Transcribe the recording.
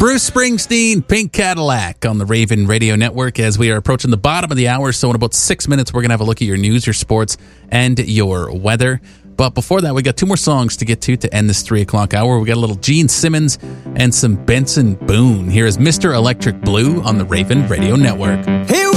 Bruce Springsteen, Pink Cadillac on the Raven Radio Network as we are approaching the bottom of the hour. So in about 6 minutes, we're going to have a look at your news, your sports, and your weather. But before that, we got two more songs to get to end this 3 o'clock hour. We got a little Gene Simmons and some Benson Boone. Here is Mr. Electric Blue on the Raven Radio Network. Hey!